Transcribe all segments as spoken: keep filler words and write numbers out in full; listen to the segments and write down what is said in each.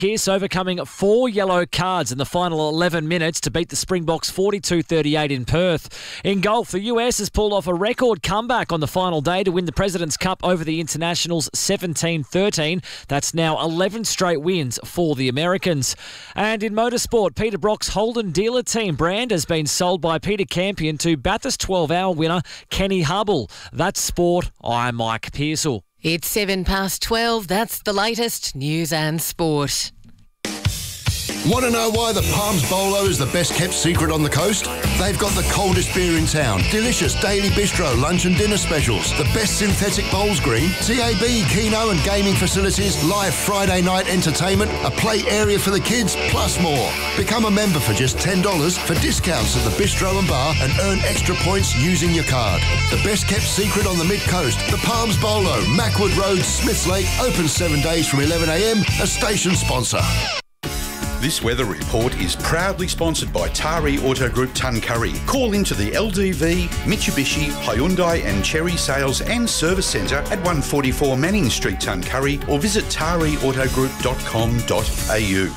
Pearce overcoming four yellow cards in the final eleven minutes to beat the Springboks forty-two thirty-eight in Perth. In golf, the U S has pulled off a record comeback on the final day to win the President's Cup over the Internationals seventeen thirteen. That's now eleven straight wins for the Americans. And in motorsport, Peter Brock's Holden dealer team brand has been sold by Peter Campion to Bathurst twelve hour winner Kenny Hubble. That's sport. I'm Mike Pearsall. It's seven past twelve. That's the latest news and sport. Want to know why the Palms Bolo is the best kept secret on the coast? They've got the coldest beer in town, delicious daily bistro lunch and dinner specials, the best synthetic bowls green, T A B, Keno and gaming facilities, live Friday night entertainment, a play area for the kids, plus more. Become a member for just ten dollars for discounts at the bistro and bar and earn extra points using your card. The best kept secret on the mid-coast, the Palms Bolo, Mackwood Road, Smiths Lake, open seven days from eleven a m, a station sponsor. This weather report is proudly sponsored by Tari Auto Group Tuncurry. Call into the L D V, Mitsubishi, Hyundai and Cherry Sales and Service Centre at one forty-four Manning Street, Tuncurry, or visit tari auto group dot com dot a u.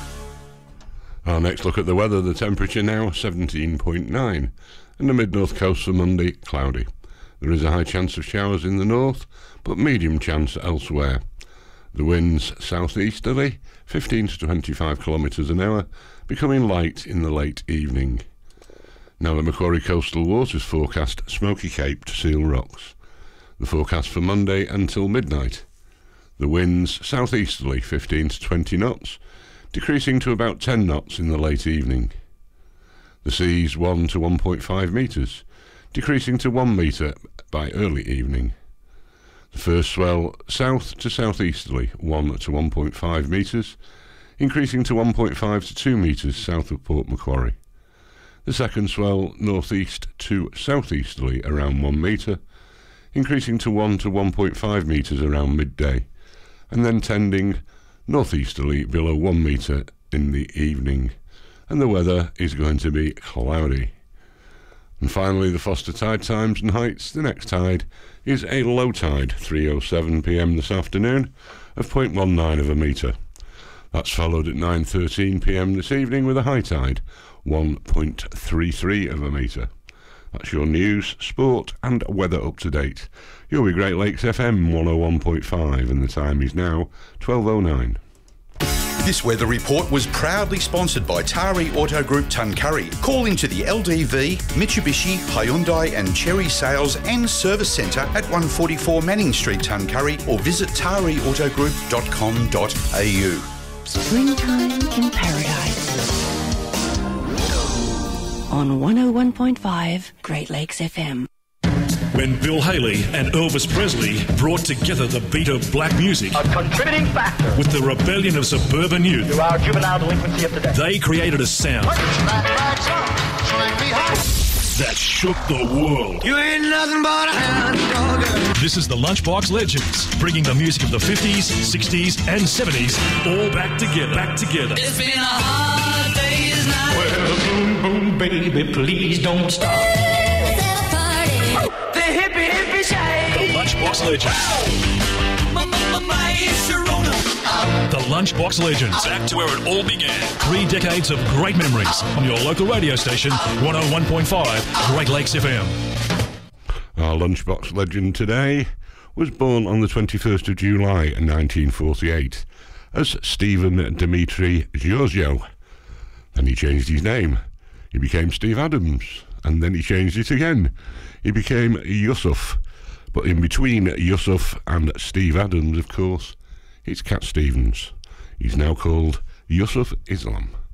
Our next look at the weather. The temperature now seventeen point nine, and the mid-north coast for Monday, cloudy. There is a high chance of showers in the north, but medium chance elsewhere. The winds southeasterly, fifteen to twenty-five kilometres an hour, becoming light in the late evening. Now the Macquarie coastal waters forecast Smoky Cape to Seal Rocks. The forecast for Monday until midnight. The winds southeasterly, fifteen to twenty knots, decreasing to about ten knots in the late evening. The seas one to one point five metres, decreasing to one metre by early evening. The first swell south to southeasterly, one to one point five metres, increasing to one point five to two metres south of Port Macquarie. The second swell northeast to southeasterly, around one metre, increasing to one to one point five metres around midday, and then tending northeasterly below one metre in the evening. And the weather is going to be cloudy. And finally, the Foster tide times and heights. The next tide is a low tide, three oh seven p m this afternoon, of zero point one nine of a metre. That's followed at nine thirteen p m this evening with a high tide, one point three three of a metre. That's your news, sport and weather up to date. You're with Great Lakes F M one oh one point five, and the time is now twelve oh nine. This weather report was proudly sponsored by Tari Auto Group Tuncurry. Call into the L D V, Mitsubishi, Hyundai and Cherry Sales and Service Centre at one forty-four Manning Street, Tuncurry, or visit tari auto group dot com dot a u. Springtime in Paradise on one oh one point five Great Lakes F M. When Bill Haley and Elvis Presley brought together the beat of black music, a contributing factor, with the rebellion of suburban youth, to our juvenile delinquency of today, they created a sound that shook the world. You ain't nothing but a hound dog. This is the Lunchbox Legends, bringing the music of the fifties, sixties and seventies all back together, back together. It's been a hard day's night. Well, boom, boom, baby, please don't stop. Hippie, hippie, shake. The Lunchbox Legends. The Lunchbox Legends. Back to where it all began. Three decades of great memories on your local radio station, one oh one point five Great Lakes F M. Our Lunchbox Legend today was born on the twenty-first of July nineteen forty-eight as Stephen Dimitri Giorgio. Then he changed his name. He became Steve Adams, and then he changed it again. He became Yusuf, but in between Yusuf and Steve Adams, of course, it's Cat Stevens. He's now called Yusuf Islam.